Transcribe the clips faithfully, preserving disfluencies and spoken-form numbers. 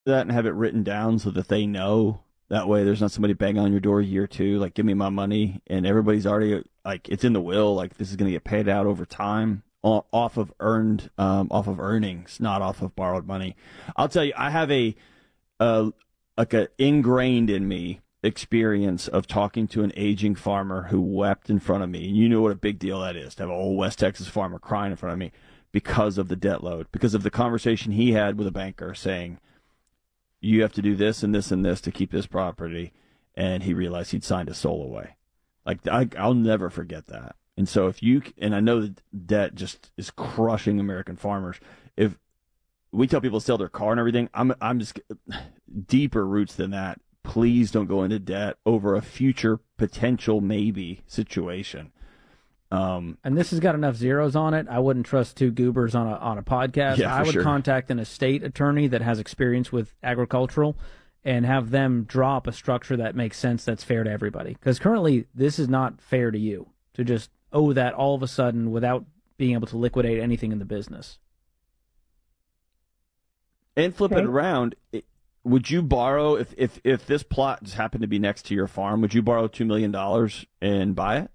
that and have it written down so that they know. That way there's not somebody banging on your door year two, like, give me my money. And everybody's already, like, it's in the will, like, this is going to get paid out over time off of earned, um, off of earnings, not off of borrowed money. I'll tell you, I have a, uh, like a ingrained in me experience of talking to an aging farmer who wept in front of me. And you know what a big deal that is to have an old West Texas farmer crying in front of me because of the debt load, because of the conversation he had with a banker saying, you have to do this and this and this to keep this property. And he realized he'd signed his soul away. Like, I, I'll never forget that. And so if you, and I know that debt just is crushing American farmers. If we tell people to sell their car and everything, I'm, I'm just deeper roots than that. Please don't go into debt over a future potential maybe situation. Um, and this has got enough zeros on it. I wouldn't trust two goobers on a on a podcast. Yeah, I would sure. contact an estate attorney that has experience with agricultural and have them draw up a structure that makes sense, that's fair to everybody. Because currently, this is not fair to you to just owe that all of a sudden without being able to liquidate anything in the business. And flip Okay. it around. It, would you borrow, if, if, if this plot just happened to be next to your farm, would you borrow two million dollars and buy it?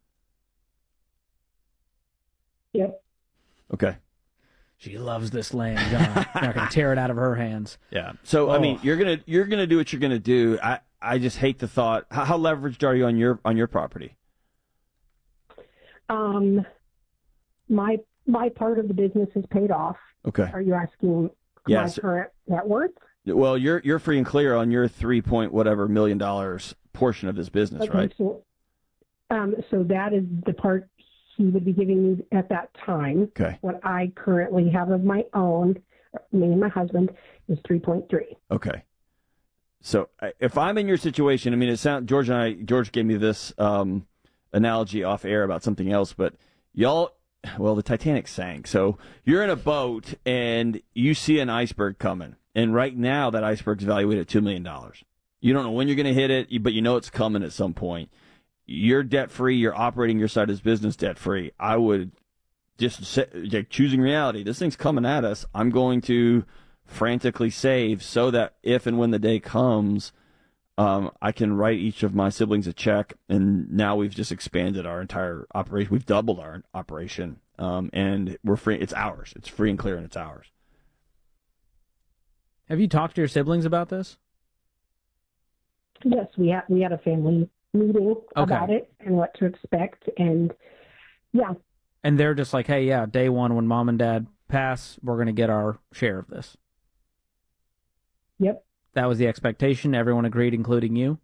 Yep. Okay. She loves this land, John. You're not going to tear it out of her hands. Yeah. So, I Oh. mean, you're going to you're gonna do what you're going to do. I, I just hate the thought. How, how leveraged are you on your on your property? Um, my my part of the business is paid off. Okay. Are you asking Yes. my current net worth? Well, you're you're free and clear on your three point whatever million dollars portion of this business, Okay, right? So, um, so that is the part he would be giving me at that time. Okay. What I currently have of my own, me and my husband, is three point three. Okay. So I- if I'm in your situation, I mean, it sound George and I, George gave me this um, analogy off air about something else, but y'all, well, the Titanic sank. So you're in a boat and you see an iceberg coming, and right now that iceberg's valued at two million dollars. You don't know when you're going to hit it, but you know it's coming at some point. You're debt free. You're operating your side of this business debt free. I would just say, like, choosing reality. This thing's coming at us. I'm going to frantically save so that if and when the day comes, um, I can write each of my siblings a check. And now we've just expanded our entire operation. We've doubled our operation, um, and we're free. It's ours. It's free and clear, and it's ours. Have you talked to your siblings about this? Yes, we had we had a family meeting about it and what to expect, and yeah, And they're just like, hey, yeah, day one when mom and dad pass, we're going to get our share of this. yep. That was the expectation. Everyone agreed, including you?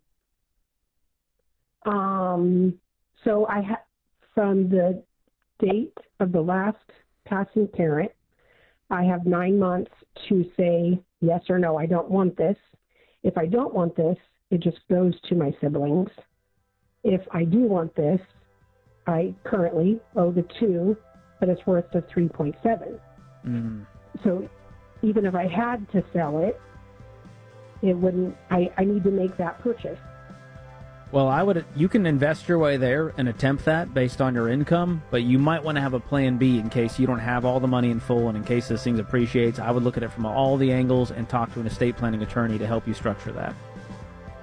Um, so I ha- from the date of the last passing parent, I have nine months to say yes or no. I don't want this. If I don't want this, it just goes to my siblings. If I do want this, I currently owe the two, but it's worth the three point seven. Mm. So even if I had to sell it, it wouldn't. I, I need to make that purchase. Well, I would. You can invest your way there and attempt that based on your income, but you might want to have a plan B in case you don't have all the money in full and in case this thing appreciates. I would look at it from all the angles and talk to an estate planning attorney to help you structure that.